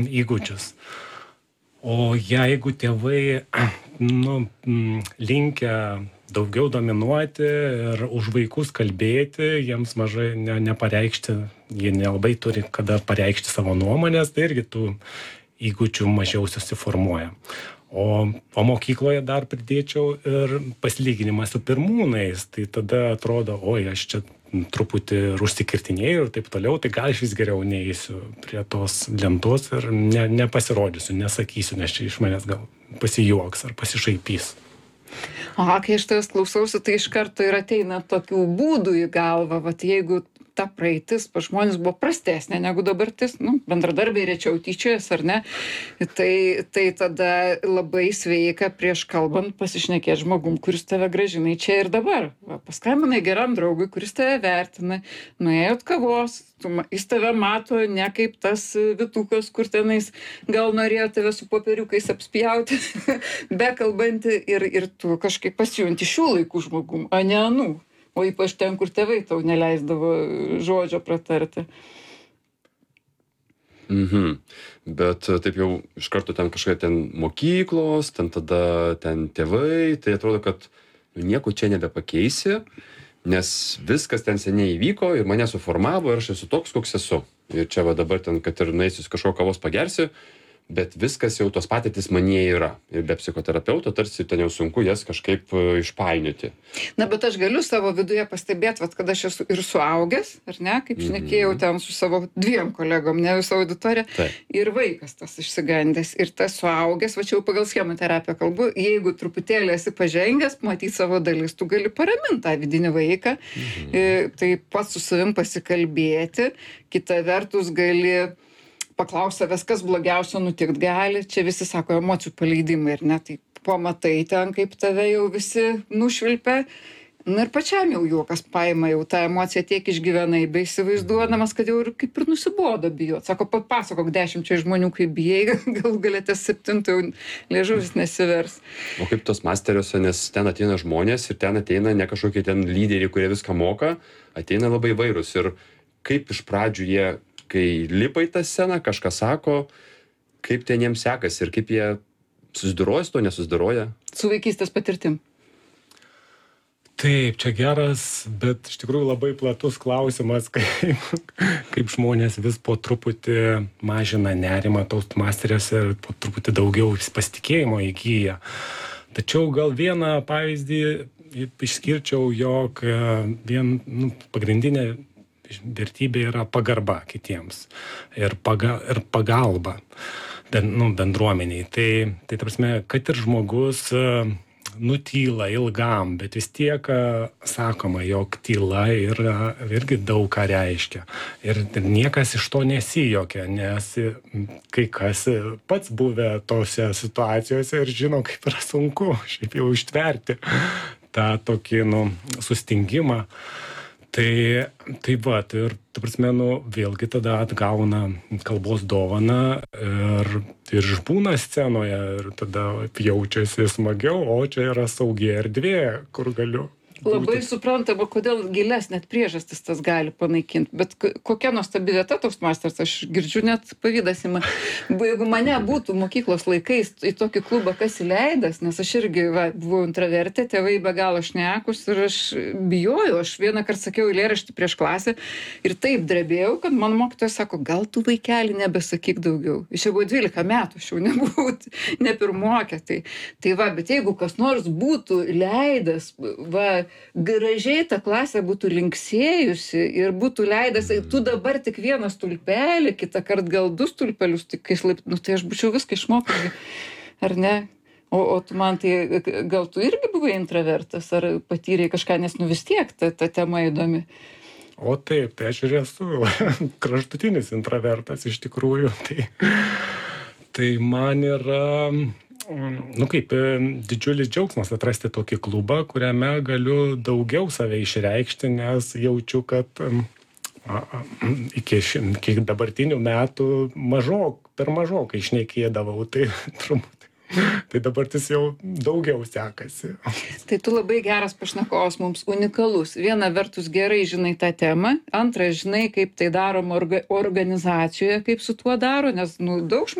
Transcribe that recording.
įgūdžius. O jeigu tėvai linkę daugiau dominuoti ir už vaikus kalbėti, jiems mažai nepareikšti, jie nelabai turi kada pareikšti savo nuomonės, tai irgi tų įgūdžių mažiau susiformuoja. O mokykloje dar pridėčiau ir pasilyginimą su pirmūnais, tai tada atrodo, oi, aš čia truputį užsikirtinėjau ir taip toliau, tai gal aš vis geriau neįsiu prie tos lentos ir nepasirodysiu, nesakysiu, nes čia iš manęs gal pasijuoks ar pasišaipys. Kai aš tavęs klausausi, tai iš karto ir ateina tokių būdų į galvą, vat jeigu ta praeitis pas žmonės buvo prastesnė negu dabartis, bendradarbiai rečiau tyčiojas ar ne, tai tada labai sveika prieš kalbant pasišnekėti žmogum, kuris tave grąžina į čia ir dabar. Paskambinai geram draugui, kuris tave vertina, nuėjot kavos, jis tave mato ne kaip tas vytukas, kur tenais gal norėjo tave su popieriukais apspjauti, bekalbanti ir tu kažkaip pasijunti šių laikų žmogum, o ne anų. O ypač ten, kur tėvai tau neleisdavo žodžio pratarti. Bet taip jau iš karto ten kažkokia ten mokyklos, tada ten tėvai, tai atrodo, kad nieko čia nebepakeisi, nes viskas ten seniai įvyko ir mane suformavo ir aš esu toks, koks esu. Ir čia va dabar ten, kad ir nueisiu kažko kavos pagersi, bet viskas jau tos patirtys manyje yra. Ir be psichoterapeuto tarsi ten jau sunku jas kažkaip išpainioti. Bet aš galiu savo viduje pastebėti, kad aš esu ir suaugęs, ar ne, kaip šnekėjau ten su savo 2 kolegom, ne visą auditoriją, ir vaikas tas išsigandęs. Ir tas suaugęs, va čia jau pagal schemoterapiją kalbu, jeigu truputėlį esi pažengęs, matyti savo dalis, tu gali paraminti tą vidinį vaiką, tai pats su savim pasikalbėti, kita vertus gali paklaus savęs, kas blogiausio nutikt gali. Čia visi sako emocijų paleidimai, ir ne, tai pamatai ten, kaip tave jau visi nušvilpia. Ir pačiam jau juokas paima, jau tą emociją tiek išgyvenai, bei įsivaizduodamas, kad jau ir kaip ir nusibodo bijot. Sako, papasakok 10 žmonių, kaip bijai, gal galėtės 7 jau liežuvis nesivers. O kaip tos masteriuose, nes ten ateina žmonės ir ten ateina ne kažkokie ten lyderiai, kurie viską moka, ateina labai vairūs. Ir kaip iš pradžių jie, kai lipa į tą sceną, kažką sako, kaip ten jiems sekasi ir kaip jie susidoruoja su to, nesusidoruoja. Su vaikystės patirtim. Taip, čia geras, bet iš tikrųjų labai platus klausimas, kaip žmonės vis po truputį mažina nerimą Toastmasteriuose ir po truputį daugiau pasitikėjimo įgyja. Tačiau gal vieną pavyzdį išskirčiau, jog pagrindinė vertybė yra pagarba kitiems ir pagalba bendruomeniai. Tai ta prasme, kad ir žmogus nutyla ilgam, bet vis tiek sakoma, jog tyla irgi daug ką reiškia. Ir niekas iš to nesijuokia, nes kai kas pats buvę tose situacijose ir žino, kaip yra sunku šiaip jau ištverti tą tokį sustingimą. Tai va, ir ta prasme, vėlgi tada atgauna kalbos dovaną ir išbūna scenoje ir tada jaučiasi smagiau, o čia yra saugi erdvė, kur galiu. Labai suprantama, kodėl gilesnė priežastis tas gali panaikinti, bet kokia nuostabi vieta Toastmasters, aš girdžiu net pavydas ima. Jeigu mane būtų mokyklos laikais į tokį klubą kas įleidęs, nes aš irgi buvau intravertė, tėvai be galo šnekus ir aš bijojau, aš vieną kartą sakiau eilėraštį prieš klasę ir taip drebėjau, kad man mokytojas sako, gal tu vaikeli nebesakyk daugiau. Iš jau buvo 12 metų, aš jau nebuvau ne pirmokė. Tai bet jeigu kas nors būtų leidęs, gražiai ta klasė būtų linksėjusi ir būtų leidęs, tu dabar tik vieną stulpelį, kitą kartą gal 2 stulpelius, tai aš būčiau viską išmokęs, ar ne? O tu man tai, gal tu irgi buvai intravertas, ar patyrei kažką, nes vis tiek ta tema įdomi. O taip, tai aš ir esu kraštutinis intravertas iš tikrųjų. Tai man yra didžiulis džiaugsmas atrasti tokį klubą, kuriame galiu daugiau save išreikšti, nes jaučiu, kad iki dabartinių metų per mažokai šnekėdavau, tai turbūt Tai dabartis jau daugiau sekasi. Tai tu labai geras pašnekovas, mums unikalus. Viena vertus gerai žinai tą temą, antra žinai, kaip tai daroma organizacijoje, kaip su tuo daro, nes daug